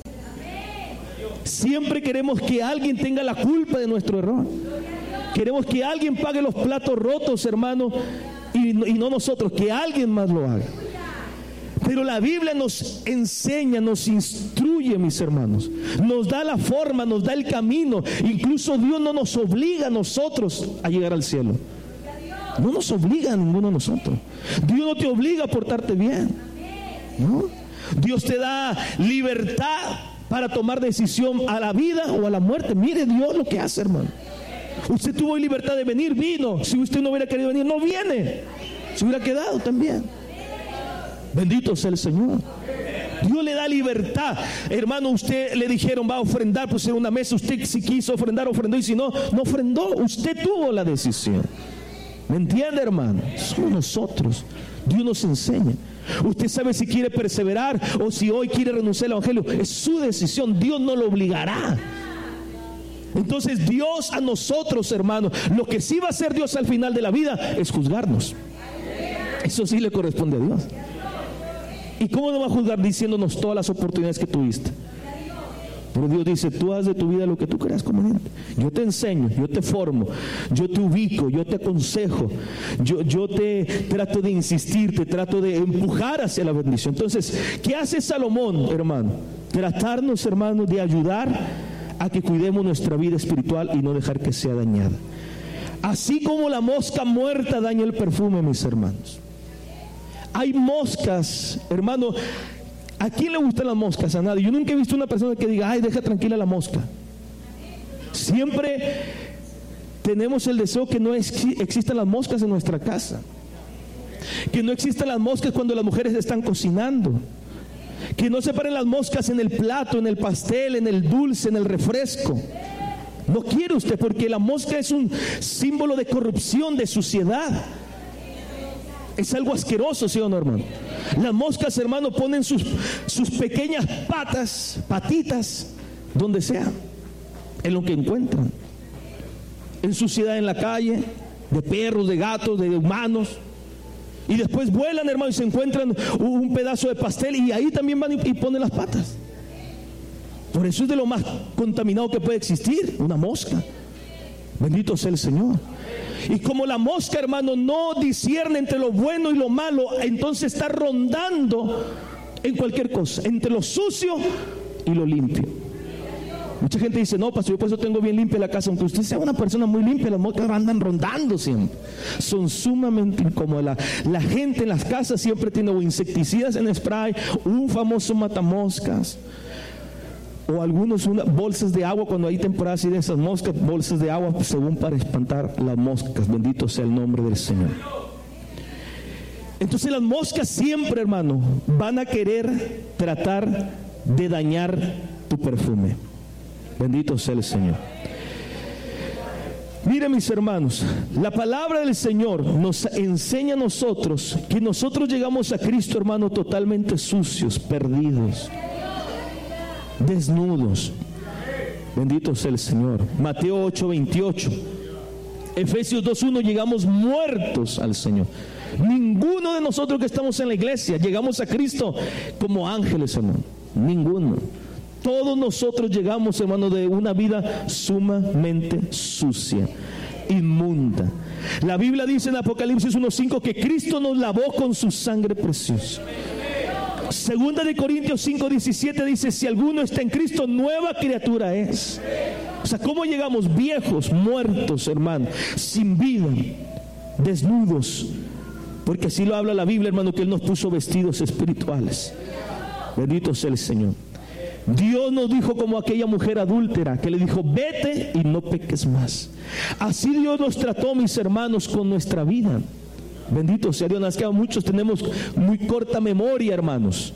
Speaker 17: Siempre queremos que alguien tenga la culpa de nuestro error. Queremos que alguien pague los platos rotos, hermano, y no nosotros, que alguien más lo haga. Pero la Biblia nos enseña, nos instruye, mis hermanos. Nos da la forma, nos da el camino. Incluso Dios no nos obliga a nosotros a llegar al cielo. No nos obliga a ninguno de nosotros. Dios no te obliga a portarte bien, ¿no? Dios te da libertad para tomar decisión a la vida o a la muerte. Mire Dios lo que hace, hermano. Usted tuvo libertad de venir, vino. Si usted no hubiera querido venir, no viene. Se hubiera quedado también. Bendito sea el Señor. Dios le da libertad. Hermano, usted le dijeron: va a ofrendar, pues en una mesa. Usted si quiso ofrendar, ofrendó, y si no, no ofrendó. Usted tuvo la decisión. ¿Me entiende, hermano? Somos nosotros. Dios nos enseña. Usted sabe si quiere perseverar o si hoy quiere renunciar al evangelio. Es su decisión. Dios no lo obligará. Entonces Dios a nosotros, hermanos, lo que sí va a hacer Dios al final de la vida es juzgarnos. Eso sí le corresponde a Dios. ¿Y cómo nos va a juzgar? Diciéndonos todas las oportunidades que tuviste. Pero Dios dice: tú haz de tu vida lo que tú creas conveniente. Yo te enseño, yo te formo, yo te ubico, yo te aconsejo, yo te trato de insistir, te trato de empujar hacia la bendición. Entonces, ¿qué hace Salomón, hermano? tratarnos, hermanos, de ayudar a que cuidemos nuestra vida espiritual y no dejar que sea dañada. Así como la mosca muerta daña el perfume, mis hermanos. Hay moscas, hermano. ¿A quién le gustan las moscas? A nadie. Yo nunca he visto una persona que diga, ay, deja tranquila la mosca. Siempre tenemos el deseo que no existan las moscas en nuestra casa. Que no existan las moscas cuando las mujeres están cocinando. Que no se paren las moscas en el plato, en el pastel, en el dulce, en el refresco. No quiere usted, porque la mosca es un símbolo de corrupción, de suciedad. Es algo asqueroso, ¿sí o no, hermano? Las moscas, hermano, ponen sus pequeñas patitas, donde sea, en lo que encuentran. En suciedad en la calle, de perros, de gatos, de humanos. Y después vuelan, hermano, y se encuentran un pedazo de pastel, y ahí también van y ponen las patas. Por eso es de lo más contaminado que puede existir, una mosca. Bendito sea el Señor. Y como la mosca, hermano, no discierne entre lo bueno y lo malo, entonces está rondando en cualquier cosa, entre lo sucio y lo limpio. Mucha gente dice, no, pastor, yo por eso tengo bien limpia la casa. Aunque usted sea una persona muy limpia, las moscas andan rondando siempre. Son sumamente incómodas. La gente en las casas siempre tiene o insecticidas en spray, un famoso matamoscas, o algunos bolsas de agua cuando hay temporadas así de esas moscas, bolsas de agua según para espantar las moscas. Bendito sea el nombre del Señor. Entonces las moscas siempre, hermano, van a querer tratar de dañar tu perfume. Bendito sea el Señor. Miren, mis hermanos, la palabra del Señor nos enseña a nosotros que nosotros llegamos a Cristo, hermano, totalmente sucios, perdidos, desnudos. Bendito sea el Señor. Mateo 8:28, Efesios 2:1, llegamos muertos al Señor. Ninguno de nosotros que estamos en la iglesia llegamos a Cristo como ángeles, hermano. Ninguno. Todos nosotros llegamos, hermano, de una vida sumamente sucia, inmunda. La Biblia dice en Apocalipsis 1:5 que Cristo nos lavó con su sangre preciosa. Segunda de Corintios 5:17 dice, si alguno está en Cristo, nueva criatura es. O sea, ¿cómo llegamos? Viejos, muertos, hermano, sin vida, desnudos. Porque así lo habla la Biblia, hermano, que Él nos puso vestidos espirituales. Bendito sea el Señor. Dios nos dijo como aquella mujer adúltera que le dijo, vete y no peques más. Así Dios nos trató, mis hermanos, con nuestra vida. Bendito sea Dios. Que muchos tenemos muy corta memoria, hermanos.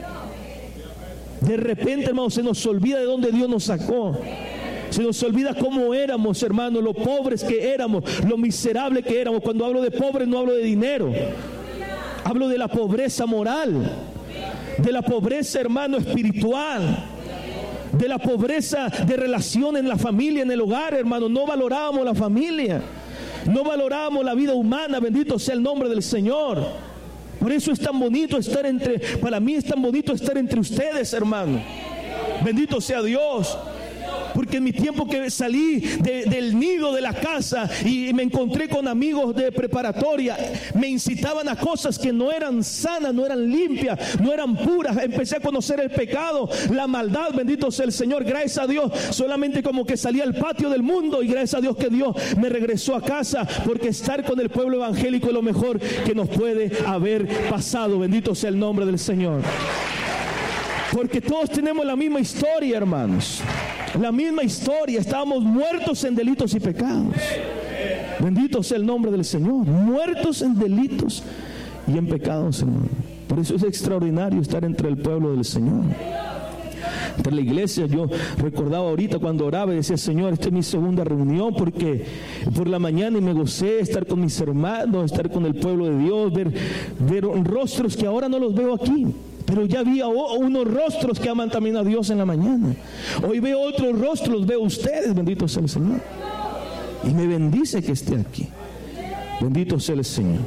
Speaker 17: De repente, hermanos, se nos olvida de dónde Dios nos sacó. Se nos olvida cómo éramos, hermanos, lo pobres que éramos, lo miserable que éramos. Cuando hablo de pobres no hablo de dinero, hablo de la pobreza moral, de la pobreza, hermano, espiritual, de la pobreza de relación en la familia, en el hogar, hermano. No valorábamos la familia, no valorábamos la vida humana. Bendito sea el nombre del Señor. Por eso es tan bonito para mí es tan bonito estar entre ustedes, hermano. Bendito sea Dios. Porque en mi tiempo que salí del nido de la casa y me encontré con amigos de preparatoria, me incitaban a cosas que no eran sanas, no eran limpias, no eran puras. Empecé a conocer el pecado, la maldad. Bendito sea el Señor. Gracias a Dios, solamente como que salí al patio del mundo, y gracias a Dios que Dios me regresó a casa, porque estar con el pueblo evangélico es lo mejor que nos puede haber pasado. Bendito sea el nombre del Señor. Porque todos tenemos la misma historia, hermanos. La misma historia. Estábamos muertos en delitos y pecados. Bendito sea el nombre del Señor. Muertos en delitos y en pecados, hermano. Por eso es extraordinario estar entre el pueblo del Señor, entre la iglesia. Yo recordaba ahorita cuando oraba y decía, Señor, esta es mi segunda reunión, porque por la mañana y me gocé estar con mis hermanos, estar con el pueblo de Dios, ver rostros que ahora no los veo aquí. Pero ya había unos rostros que aman también a Dios en la mañana. Hoy veo otros rostros, los veo ustedes. Bendito sea el Señor. Y me bendice que esté aquí. Bendito sea el Señor.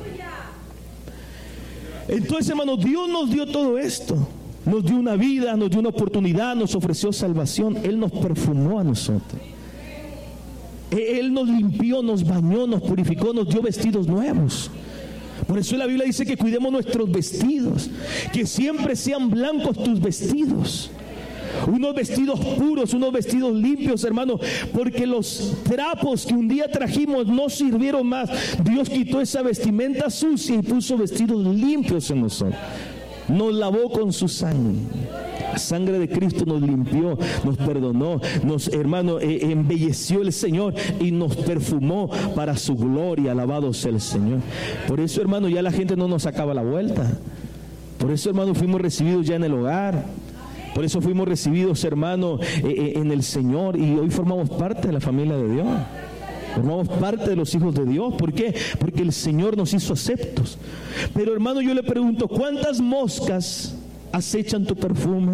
Speaker 17: Entonces, hermano, Dios nos dio todo esto. Nos dio una vida, nos dio una oportunidad, nos ofreció salvación. Él nos perfumó a nosotros. Él nos limpió, nos bañó, nos purificó, nos dio vestidos nuevos. Por eso la Biblia dice que cuidemos nuestros vestidos, que siempre sean blancos tus vestidos. unos vestidos puros, unos vestidos limpios, hermano, porque los trapos que un día trajimos no sirvieron más. Dios quitó esa vestimenta sucia y puso vestidos limpios en nosotros. Nos lavó con su sangre. La sangre de Cristo nos limpió, nos perdonó, nos, hermano, embelleció el Señor y nos perfumó para su gloria. Alabado sea el Señor. Por eso, hermano, ya la gente no nos sacaba la vuelta. Por eso, hermano, fuimos recibidos ya en el hogar. Por eso fuimos recibidos, hermano, en el Señor, y hoy formamos parte de la familia de Dios. Formamos parte de los hijos de Dios. ¿Por qué? Porque el Señor nos hizo aceptos. Pero, hermano, yo le pregunto, ¿cuántas moscas acechan tu perfume?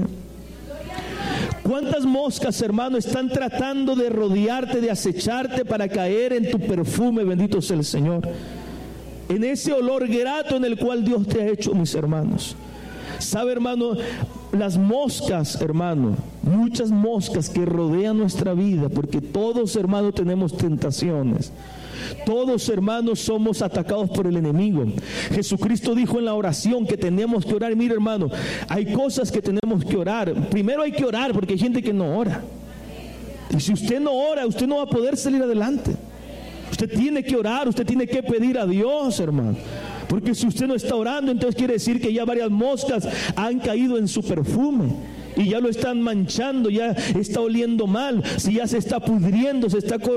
Speaker 17: ¿Cuántas moscas, hermano, están tratando de rodearte, de acecharte para caer en tu perfume? Bendito sea el Señor. En ese olor grato en el cual Dios te ha hecho, mis hermanos. ¿Sabe, hermano? Las moscas, hermano, muchas moscas que rodean nuestra vida, porque todos, hermano, tenemos tentaciones. Todos, hermanos, somos atacados por el enemigo. Jesucristo dijo en la oración que tenemos que orar. Mire, hermano, hay cosas que tenemos que orar. Primero hay que orar, porque hay gente que no ora. Y si usted no ora, usted no va a poder salir adelante. Usted tiene que orar, usted tiene que pedir a Dios, hermano. Porque si usted no está orando, entonces quiere decir que ya varias moscas han caído en su perfume y ya lo están manchando, ya está oliendo mal, si ya se está pudriendo, se está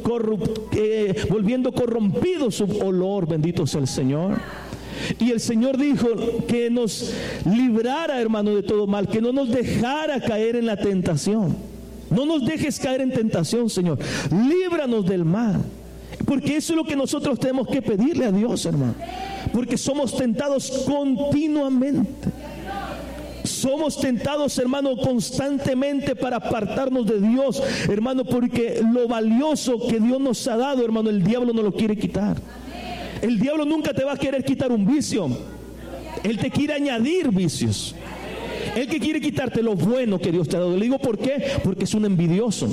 Speaker 17: volviendo corrompido su olor. Bendito sea el Señor. Y el Señor dijo que nos librara, hermano, de todo mal, que no nos dejara caer en la tentación. No nos dejes caer en tentación, Señor. Líbranos del mal. Porque eso es lo que nosotros tenemos que pedirle a Dios, hermano. Porque somos tentados continuamente. Somos tentados, hermano, constantemente para apartarnos de Dios, hermano, porque lo valioso que Dios nos ha dado, hermano, el diablo no lo quiere quitar. El diablo nunca te va a querer quitar un vicio. Él te quiere añadir vicios. Él que quiere quitarte lo bueno que Dios te ha dado. Le digo ¿por qué? Porque es un envidioso.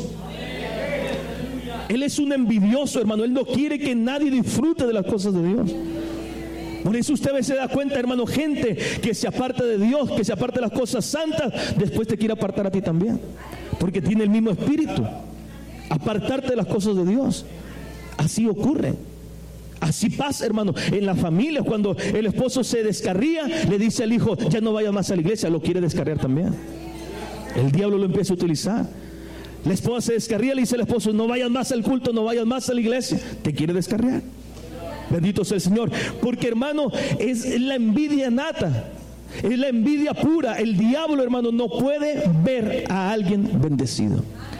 Speaker 17: Él es un envidioso, hermano. Él no quiere que nadie disfrute de las cosas de Dios. Por eso usted a veces se da cuenta, hermano, gente que se aparta de Dios, que se aparta de las cosas santas, después te quiere apartar a ti también. Porque tiene el mismo espíritu. Apartarte de las cosas de Dios. Así ocurre. Así pasa, hermano, en la familia. Cuando el esposo se descarría, le dice al hijo, ya no vaya más a la iglesia. Lo quiere descarriar también. El diablo lo empieza a utilizar. La esposa se descarría, le dice al esposo, no vayas más al culto, no vayas más a la iglesia. Te quiere descarriar. Bendito sea el Señor. Porque, hermano, es la envidia nata. Es la envidia pura. El diablo, hermano, no puede ver a alguien bendecido.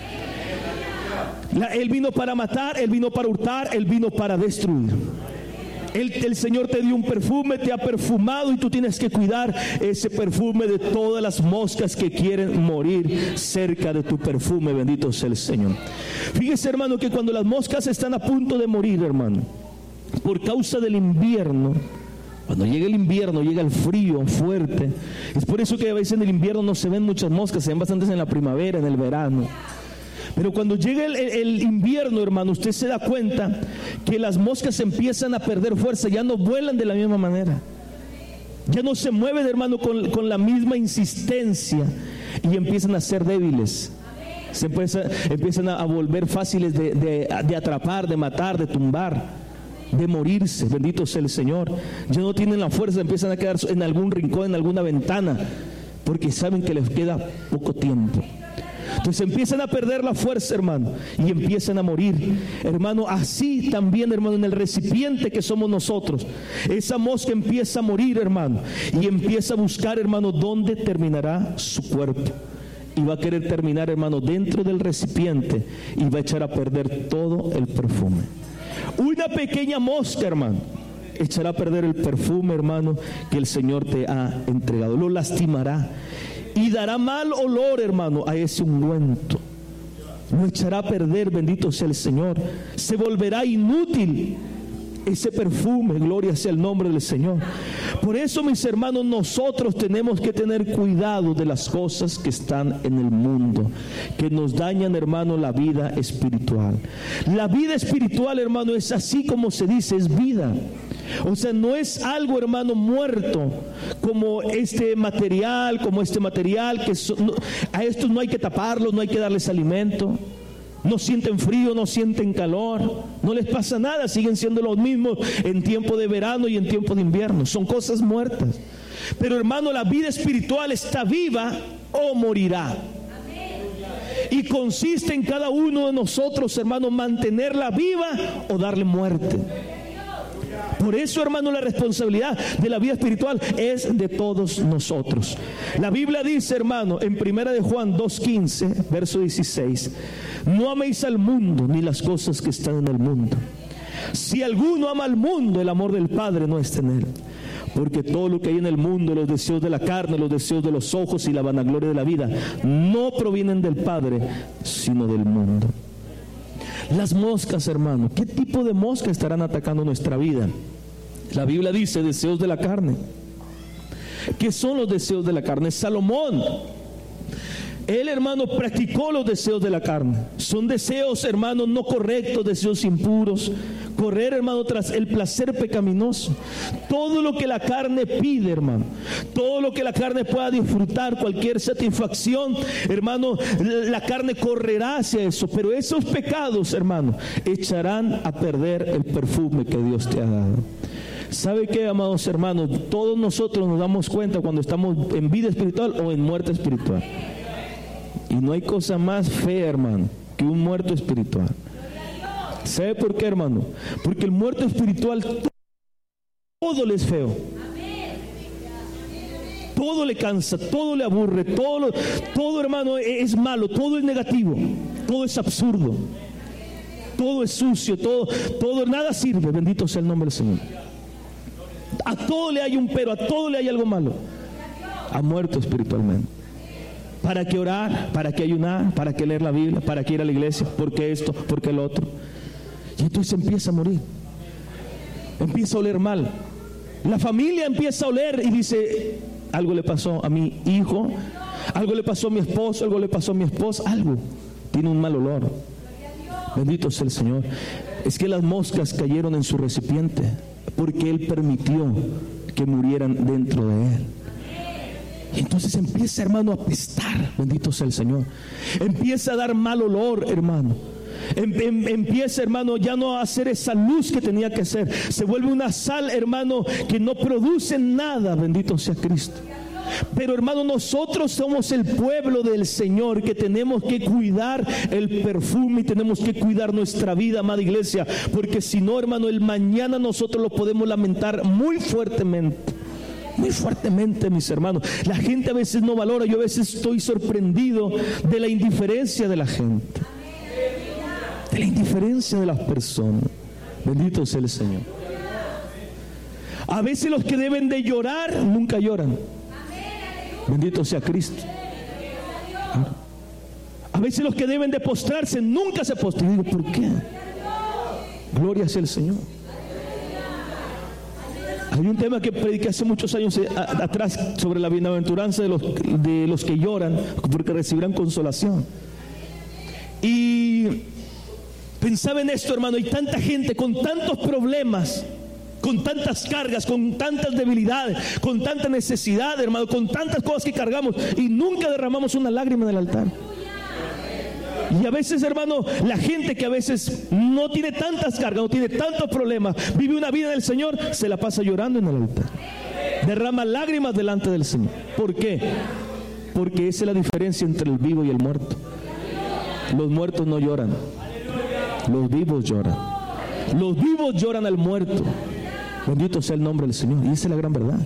Speaker 17: Él vino para matar, Él vino para hurtar, Él vino para destruir. El Señor te dio un perfume, te ha perfumado, y tú tienes que cuidar ese perfume de todas las moscas que quieren morir cerca de tu perfume. Bendito sea el Señor. Fíjese, hermano, que cuando las moscas están a punto de morir, hermano, por causa del invierno, cuando llega el invierno, llega el frío fuerte. Es por eso que a veces en el invierno no se ven muchas moscas, se ven bastantes en la primavera, en el verano. Pero cuando llega el invierno, hermano, usted se da cuenta que las moscas empiezan a perder fuerza, ya no vuelan de la misma manera. Ya no se mueven, hermano, con la misma insistencia, y empiezan a ser débiles. Empiezan a volver fáciles de atrapar, de matar, de tumbar, de morirse. Bendito sea el Señor. Ya no tienen la fuerza, empiezan a quedar en algún rincón, en alguna ventana, porque saben que les queda poco tiempo. Entonces empiezan a perder la fuerza, hermano, y empiezan a morir, hermano. Así también, hermano, en el recipiente que somos nosotros, esa mosca empieza a morir, hermano, y empieza a buscar, hermano, dónde terminará su cuerpo. Y va a querer terminar, hermano, dentro del recipiente, y va a echar a perder todo el perfume. Una pequeña mosca, hermano, echará a perder el perfume, hermano, que el Señor te ha entregado. Lo lastimará y dará mal olor, hermano, a ese ungüento. Lo echará a perder, bendito sea el Señor. Se volverá inútil ese perfume. Gloria sea el nombre del Señor. Por eso, mis hermanos, nosotros tenemos que tener cuidado de las cosas que están en el mundo, que nos dañan, hermano, la vida espiritual. La vida espiritual, hermano, es así como se dice, es vida. O sea, no es algo, hermano, muerto como este material, que a estos no hay que taparlos, no hay que darles alimento. No sienten frío, no sienten calor, no les pasa nada, siguen siendo los mismos en tiempo de verano y en tiempo de invierno. Son cosas muertas. Pero, hermano, la vida espiritual está viva o morirá. Y consiste en cada uno de nosotros, hermano, mantenerla viva o darle muerte. Por eso, hermano, la responsabilidad de la vida espiritual es de todos nosotros. La Biblia dice, hermano, en 1 de Juan 2:15, verso 16: no améis al mundo ni las cosas que están en el mundo. Si alguno ama al mundo, el amor del Padre no está en él. Porque todo lo que hay en el mundo, los deseos de la carne, los deseos de los ojos y la vanagloria de la vida, no provienen del Padre, sino del mundo. Las moscas, hermano, ¿qué tipo de moscas estarán atacando nuestra vida? La Biblia dice deseos de la carne. ¿Qué son los deseos de la carne? Salomón, él, hermano, practicó los deseos de la carne. Son deseos, hermano, no correctos, deseos impuros. Correr, hermano, tras el placer pecaminoso. Todo lo que la carne pide, hermano. Todo lo que la carne pueda disfrutar, cualquier satisfacción, hermano, la carne correrá hacia eso. Pero esos pecados, hermano, echarán a perder el perfume que Dios te ha dado. ¿Sabe qué, amados hermanos? Todos nosotros nos damos cuenta cuando estamos en vida espiritual o en muerte espiritual. Y no hay cosa más fea, hermano, que un muerto espiritual. ¿Sabe por qué, hermano? Porque el muerto espiritual todo le es feo. Todo le cansa, todo le aburre, todo, hermano, es malo, todo es negativo, todo es absurdo, todo es sucio, todo, nada sirve. Bendito sea el nombre del Señor. A todo le hay un pero, a todo le hay algo malo. Ha muerto espiritualmente. ¿Para qué orar? ¿Para qué ayunar? ¿Para qué leer la Biblia? ¿Para qué ir a la iglesia? ¿Por qué esto? ¿Por qué lo otro? Y entonces empieza a morir. Empieza a oler mal. La familia empieza a oler y dice: algo le pasó a mi hijo, algo le pasó a mi esposo, algo le pasó a mi esposa, algo. Tiene un mal olor. Bendito sea el Señor. Es que las moscas cayeron en su recipiente porque Él permitió que murieran dentro de Él. Y entonces empieza, hermano, a apestar. Bendito sea el Señor. Empieza a dar mal olor, hermano. Empieza, hermano, ya no a hacer esa luz que tenía que hacer. Se vuelve una sal, hermano, que no produce nada. Bendito sea Cristo. Pero, hermano, nosotros somos el pueblo del Señor, que tenemos que cuidar el perfume y tenemos que cuidar nuestra vida, amada iglesia. Porque si no, hermano, el mañana nosotros lo podemos lamentar muy fuertemente. Muy fuertemente, mis hermanos. La gente a veces no valora. Yo a veces estoy sorprendido de la indiferencia de la gente, de la indiferencia de las personas. Bendito sea el Señor. A veces los que deben de llorar nunca lloran. Bendito sea Cristo. A veces los que deben de postrarse nunca se postran. Digo, ¿por qué? Gloria sea el Señor. Hay un tema que prediqué hace muchos años atrás sobre la bienaventuranza de los que lloran, porque recibirán consolación. Y pensaba en esto, hermano. Hay tanta gente con tantos problemas, con tantas cargas, con tantas debilidades, con tanta necesidad, hermano, con tantas cosas que cargamos, y nunca derramamos una lágrima en el altar. Y a veces, hermano, la gente que a veces no tiene tantas cargas, no tiene tantos problemas, vive una vida del Señor, se la pasa llorando en el altar. Derrama lágrimas delante del Señor. ¿Por qué? Porque esa es la diferencia entre el vivo y el muerto. Los muertos no lloran, los vivos lloran. Los vivos lloran al muerto. Bendito sea el nombre del Señor. Y esa es la gran verdad.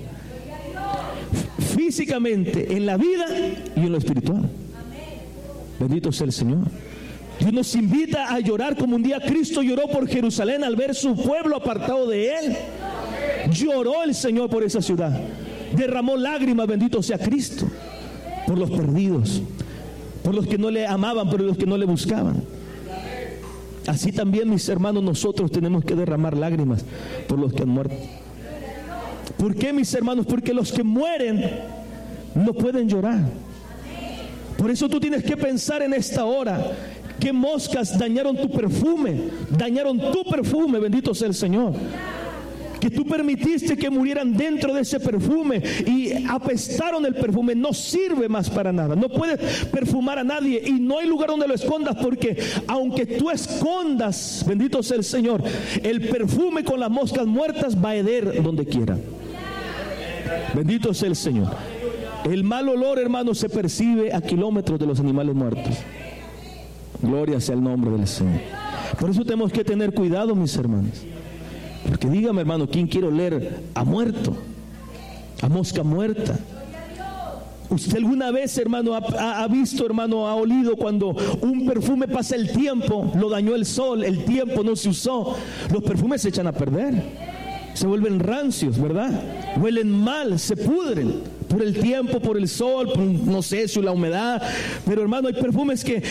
Speaker 17: Físicamente, en la vida y en lo espiritual. Bendito sea el Señor. Dios nos invita a llorar como un día Cristo lloró por Jerusalén al ver su pueblo apartado de Él. Lloró el Señor por esa ciudad. Derramó lágrimas, bendito sea Cristo, por los perdidos, por los que no le amaban, por los que no le buscaban. Así también, mis hermanos, nosotros tenemos que derramar lágrimas por los que han muerto. ¿Por qué, mis hermanos? Porque los que mueren no pueden llorar. Por eso tú tienes que pensar en esta hora: ¿qué moscas dañaron tu perfume? Dañaron tu perfume, bendito sea el Señor. que tú permitiste que murieran dentro de ese perfume y apestaron el perfume, no sirve más para nada. No puedes perfumar a nadie y no hay lugar donde lo escondas, porque aunque tú escondas, bendito sea el Señor, el perfume con las moscas muertas va a heder donde quiera. Bendito sea el Señor. El mal olor, hermano, se percibe a kilómetros de los animales muertos. Gloria sea el nombre del Señor. Por eso tenemos que tener cuidado, mis hermanos. Porque dígame, hermano, ¿quién quiere oler a muerto? A mosca muerta. ¿Usted alguna vez, hermano, ha visto, hermano, ha olido cuando un perfume pasa el tiempo, lo dañó el sol, el tiempo no se usó? Los perfumes se echan a perder, se vuelven rancios, ¿verdad? Huelen mal, se pudren por el tiempo, por el sol, por, no sé, la humedad. Pero hermano, hay perfumes que